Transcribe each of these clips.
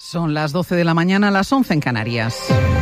Son las 12 de la mañana, las 11 en Canarias.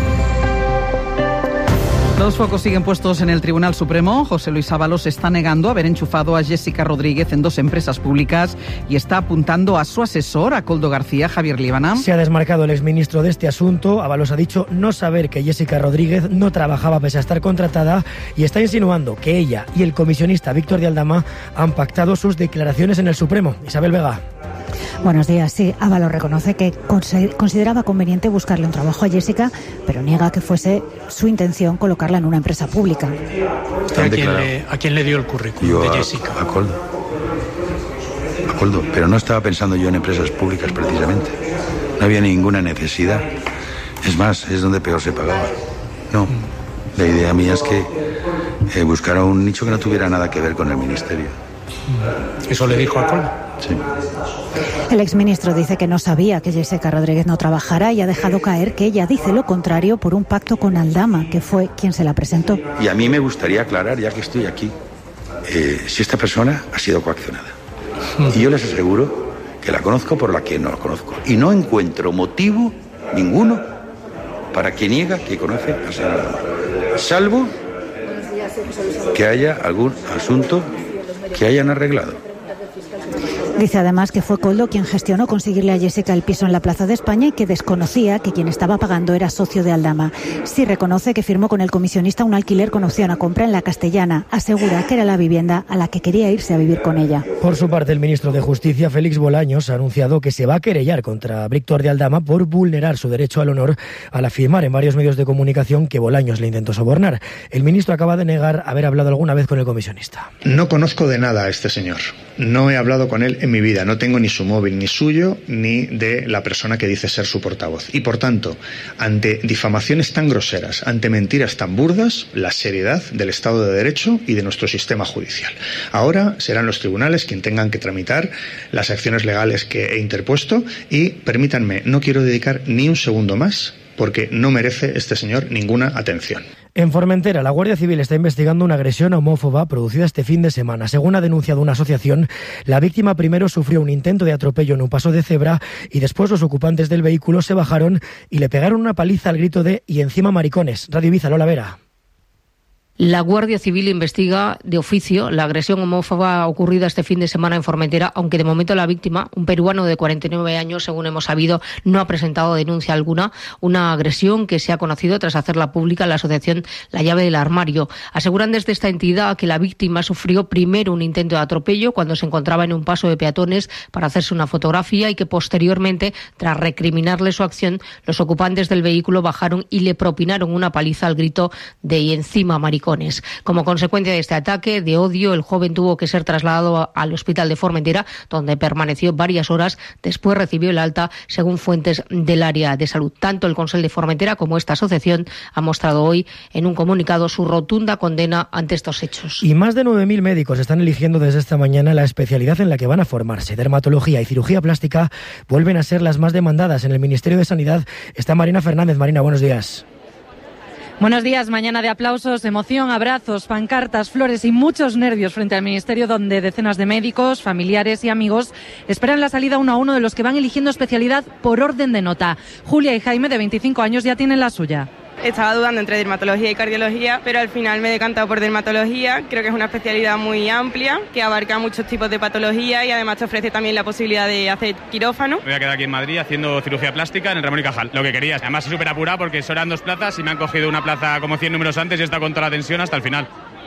Los focos siguen puestos en el Tribunal Supremo. José Luis Ábalos está negando haber enchufado a Jessica Rodríguez en 2 empresas públicas y está apuntando a su asesor, a Koldo García. Javier Líbana. Se ha desmarcado el exministro de este asunto. Ábalos ha dicho no saber que Jessica Rodríguez no trabajaba pese a estar contratada y está insinuando que ella y el comisionista Víctor de Aldama han pactado sus declaraciones en el Supremo. Isabel Vega. Buenos días. Sí, Ábalos reconoce que consideraba conveniente buscarle un trabajo a Jessica, pero niega que fuese su intención colocarla en una empresa pública. ¿A quién le dio el currículum de Jessica? A Koldo, pero no estaba pensando yo en empresas públicas precisamente. No había ninguna necesidad. Es más, es donde peor se pagaba. No, la idea mía es que buscara un nicho que no tuviera nada que ver con el ministerio. ¿Eso le dijo a Koldo? Sí. El exministro dice que no sabía que Jessica Rodríguez no trabajara y ha dejado caer que ella dice lo contrario por un pacto con Aldama, que fue quien se la presentó. Y a mí me gustaría aclarar, ya que estoy aquí, si esta persona ha sido coaccionada. Y yo les aseguro que la conozco por la que no la conozco. Y no encuentro motivo ninguno para que niega que conoce a señora Aldama. Salvo que haya algún asunto que hayan arreglado. Dice además que fue Koldo quien gestionó conseguirle a Jessica el piso en la Plaza de España y que desconocía que quien estaba pagando era socio de Aldama. Sí reconoce que firmó con el comisionista un alquiler con opción a compra en La Castellana. Asegura que era la vivienda a la que quería irse a vivir con ella. Por su parte, el ministro de Justicia, Félix Bolaños, ha anunciado que se va a querellar contra Víctor de Aldama por vulnerar su derecho al honor al afirmar en varios medios de comunicación que Bolaños le intentó sobornar. El ministro acaba de negar haber hablado alguna vez con el comisionista. No conozco de nada a este señor. No he hablado con él en mi vida. No tengo ni su móvil, ni suyo, ni de la persona que dice ser su portavoz. Y por tanto, ante difamaciones tan groseras, ante mentiras tan burdas, la seriedad del Estado de Derecho y de nuestro sistema judicial. Ahora serán los tribunales quienes tengan que tramitar las acciones legales que he interpuesto y, permítanme, no quiero dedicar ni un segundo más porque no merece este señor ninguna atención. En Formentera, la Guardia Civil está investigando una agresión homófoba producida este fin de semana. Según ha denunciado una asociación, la víctima primero sufrió un intento de atropello en un paso de cebra y después los ocupantes del vehículo se bajaron y le pegaron una paliza al grito de "y encima maricones". Radio Ibiza, Lola Vera. La Guardia Civil investiga de oficio la agresión homófoba ocurrida este fin de semana en Formentera, aunque de momento la víctima, un peruano de 49 años, según hemos sabido, no ha presentado denuncia alguna. Una agresión que se ha conocido tras hacerla pública la asociación La Llave del Armario. Aseguran desde esta entidad que la víctima sufrió primero un intento de atropello cuando se encontraba en un paso de peatones para hacerse una fotografía y que posteriormente, tras recriminarle su acción, los ocupantes del vehículo bajaron y le propinaron una paliza al grito de "y encima maricones". Como consecuencia de este ataque de odio, el joven tuvo que ser trasladado al hospital de Formentera, donde permaneció varias horas. Después recibió el alta, según fuentes del área de salud. Tanto el Consell de Formentera como esta asociación ha mostrado hoy en un comunicado su rotunda condena ante estos hechos. Y más de 9.000 médicos están eligiendo desde esta mañana la especialidad en la que van a formarse. Dermatología y cirugía plástica vuelven a ser las más demandadas. En el Ministerio de Sanidad está Marina Fernández. Marina, buenos días. Buenos días, mañana de aplausos, emoción, abrazos, pancartas, flores y muchos nervios frente al Ministerio, donde decenas de médicos, familiares y amigos esperan la salida uno a uno de los que van eligiendo especialidad por orden de nota. Julia y Jaime, de 25 años, ya tienen la suya. Estaba dudando entre dermatología y cardiología, pero al final me he decantado por dermatología. Creo que es una especialidad muy amplia, que abarca muchos tipos de patología y además te ofrece también la posibilidad de hacer quirófano. Me voy a quedar aquí en Madrid haciendo cirugía plástica en el Ramón y Cajal, lo que quería. Además estoy súper apurado porque solo eran 2 plazas y me han cogido una plaza como 100 números antes y he estado con toda la tensión hasta el final.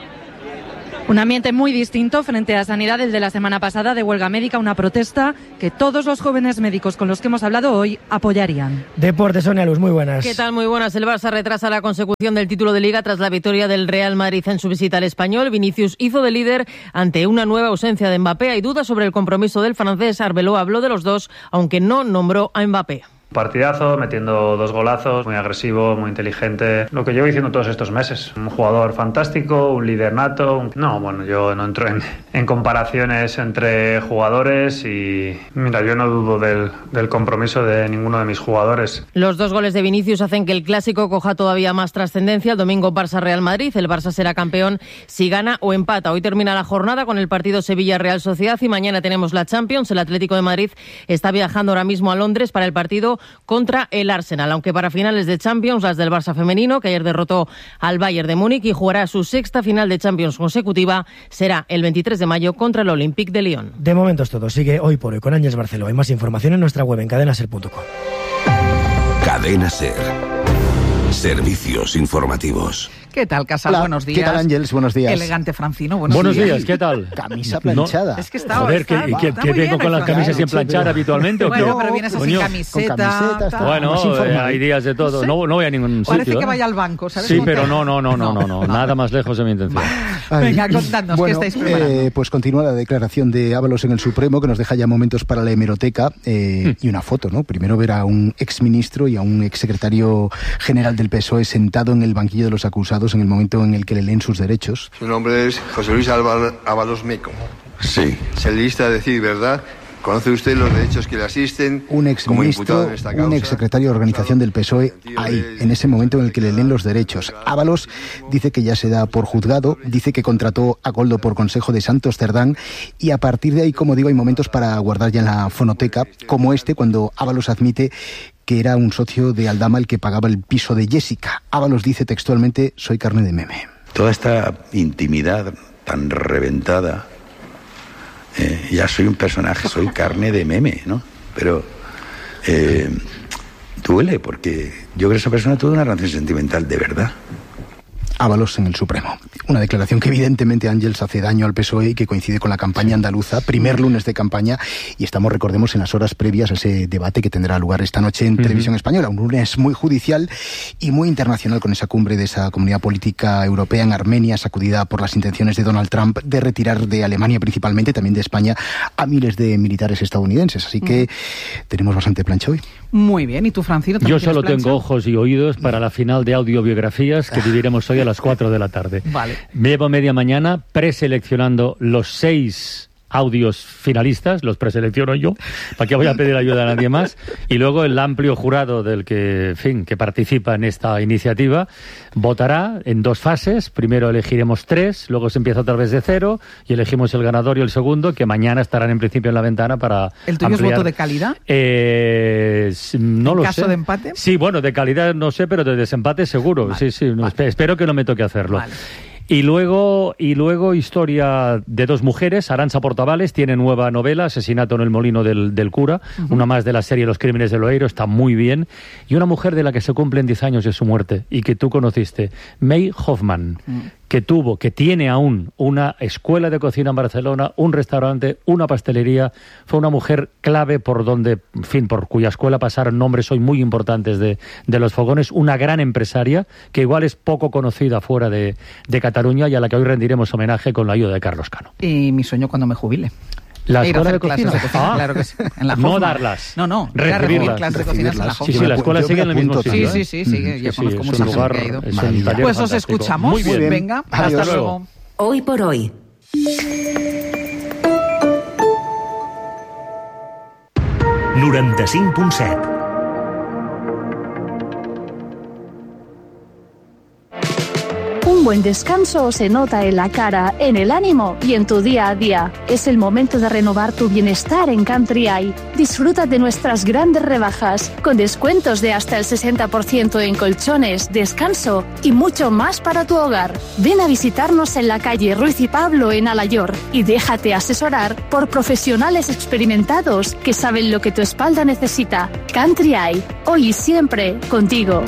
Un ambiente muy distinto frente a Sanidad, el de la semana pasada de huelga médica, una protesta que todos los jóvenes médicos con los que hemos hablado hoy apoyarían. Deportes, Sonia Luz, muy buenas. ¿Qué tal? Muy buenas. El Barça retrasa la consecución del título de Liga tras la victoria del Real Madrid en su visita al Español. Vinicius hizo de líder ante una nueva ausencia de Mbappé. Hay dudas sobre el compromiso del francés. Arbeloa habló de los dos, aunque no nombró a Mbappé. Partidazo, metiendo 2 golazos, muy agresivo, muy inteligente. Lo que llevo diciendo todos estos meses. Un jugador fantástico, un líder nato. No, bueno, yo no entro en comparaciones entre jugadores y mira, yo no dudo del compromiso de ninguno de mis jugadores. Los 2 goles de Vinicius hacen que el clásico coja todavía más trascendencia. El domingo Barça-Real Madrid. El Barça será campeón si gana o empata. Hoy termina la jornada con el partido Sevilla-Real Sociedad y mañana tenemos la Champions. El Atlético de Madrid está viajando ahora mismo a Londres para el partido contra el Arsenal, aunque para finales de Champions, las del Barça femenino, que ayer derrotó al Bayern de Múnich y jugará su sexta final de Champions consecutiva, será el 23 de mayo contra el Olympique de Lyon. De momento es todo. Sigue Hoy por Hoy con Ángeles Barceló. Hay más información en nuestra web en cadenaser.com. Cadena Ser. Servicios informativos. ¿Qué tal, Casal? Buenos días. ¿Qué tal, Ángeles? Buenos días. Elegante Francino, buenos días. ¿Qué tal? Camisa planchada. Es que está... Joder, ¿que vengo con las camisas sin planchar habitualmente? Bueno, pero vienes así camiseta. Bueno, hay días de todo. No voy a ningún sitio. Parece que vaya al banco, ¿sabes? Sí, pero no. Nada más lejos de mi intención. Venga, contadnos, ¿qué estáis preparando? Pues continúa la declaración de Ábalos en el Supremo, que nos deja ya momentos para la hemeroteca y una foto, ¿no? Primero ver a un exministro y a un exsecretario general del PSOE sentado en el banquillo de los acusados en el momento en el que le leen sus derechos. Su nombre es José Luis Ábalos Meco. Sí. Se le insta a decir verdad. ¿Conoce usted los derechos que le asisten? Un exministro, un exsecretario de organización del PSOE, ahí, en ese momento en el que le leen los derechos. Ábalos dice que ya se da por juzgado, dice que contrató a Koldo por consejo de Santos Cerdán y a partir de ahí, como digo, hay momentos para guardar ya en la fonoteca, como cuando Ábalos admite que era un socio de Aldama el que pagaba el piso de Jessica. Ábalos dice textualmente: soy carne de meme. Toda esta intimidad tan reventada, ya soy un personaje, soy carne de meme, ¿no? Pero duele, porque yo creo que esa persona tuvo una relación sentimental de verdad. Ábalos en el Supremo. Una declaración que evidentemente, Ángeles, hace daño al PSOE y que coincide con la campaña andaluza, primer lunes de campaña, y estamos, recordemos, en las horas previas a ese debate que tendrá lugar esta noche en Televisión Española. Un lunes muy judicial y muy internacional, con esa cumbre de esa comunidad política europea en Armenia, sacudida por las intenciones de Donald Trump de retirar de Alemania, principalmente, también de España, a miles de militares estadounidenses. Así que tenemos bastante plancha hoy. Muy bien. ¿Y tú, Francino? Yo solo tengo ojos y oídos para la final de audiobiografías que viviremos hoy a las 4 de la tarde. Vale. Me llevo media mañana preseleccionando los 6 audios finalistas, los preselecciono yo, ¿para qué voy a pedir ayuda a nadie más? Y luego el amplio jurado del que participa en esta iniciativa votará en 2 fases. Primero elegiremos 3, luego se empieza otra vez de 0 y elegimos el ganador y el segundo, que mañana estarán en principio en la ventana para ¿El tuyo ampliar. es voto de calidad? No lo sé. ¿En caso de empate? Sí, bueno, de calidad no sé, pero de desempate seguro. Vale. Sí, vale. Espero que no me toque hacerlo. Vale. Y luego historia de 2 mujeres. Arantxa Portavales tiene nueva novela, Asesinato en el molino del cura, una más de la serie Los crímenes de Loeiro, está muy bien. Y una mujer de la que se cumplen 10 años de su muerte y que tú conociste, May Hoffman, que tiene aún una escuela de cocina en Barcelona, un restaurante, una pastelería. Fue una mujer clave por cuya escuela pasaron nombres hoy muy importantes de los fogones, una gran empresaria que igual es poco conocida fuera de Cataluña y a la que hoy rendiremos homenaje con la ayuda de Carlos Cano. Y mi sueño cuando me jubile. ¿La escuela de cocina? Claro que sí. En la no darlas. No. Recibirlas. Clases de cocina en la Sí, la escuela sigue en el mismo sitio. Sí. Yo conozco mucha gente que ha ido. Es un taller pues os fantástico. escuchamos. Muy bien. Venga, Adiós. hasta luego. Hoy por hoy. Un buen descanso se nota en la cara, en el ánimo y en tu día a día. Es el momento de renovar tu bienestar en Country Eye. Disfruta de nuestras grandes rebajas, con descuentos de hasta el 60% en colchones, descanso y mucho más para tu hogar. Ven a visitarnos en la calle Ruiz y Pablo en Alayor y déjate asesorar por profesionales experimentados que saben lo que tu espalda necesita. Country Eye, hoy y siempre contigo.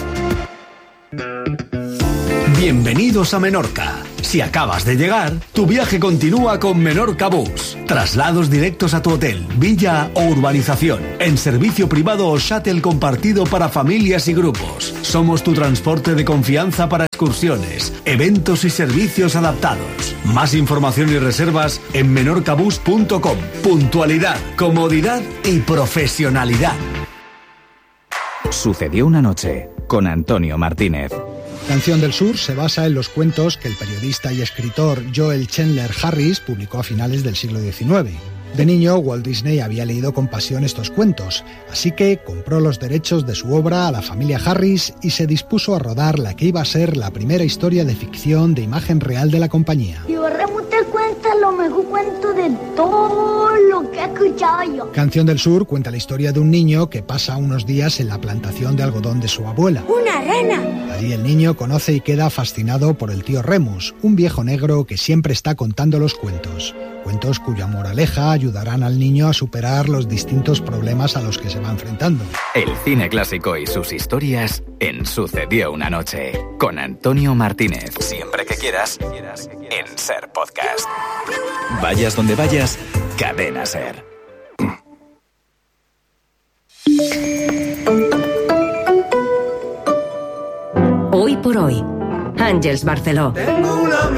Bienvenidos a Menorca. Si acabas de llegar, tu viaje continúa con Menorca Bus. Traslados directos a tu hotel, villa o urbanización, en servicio privado o shuttle compartido para familias y grupos. Somos tu transporte de confianza para excursiones, eventos y servicios adaptados. Más información y reservas en menorcabus.com. Puntualidad, comodidad y profesionalidad. Sucedió una noche con Antonio Martínez. Canción del Sur se basa en los cuentos que el periodista y escritor Joel Chandler Harris publicó a finales del siglo XIX. De niño, Walt Disney había leído con pasión estos cuentos, así que compró los derechos de su obra a la familia Harris y se dispuso a rodar la que iba a ser la primera historia de ficción de imagen real de la compañía. Yo remonté el cuento el mejor cuento de todo lo que he escuchado yo. Canción del Sur cuenta la historia de un niño que pasa unos días en la plantación de algodón de su abuela. ¡Una rana! Allí el niño conoce y queda fascinado por el tío Remus, un viejo negro que siempre está contando los cuentos. Cuentos cuya moraleja ayudarán al niño a superar los distintos problemas a los que se va enfrentando. El cine clásico y sus historias en Sucedió una noche, con Antonio Martínez. Siempre que quieras, en Ser Podcast. Vayas donde vayas, Cadena Ser. Hoy por hoy, Àngels Barceló.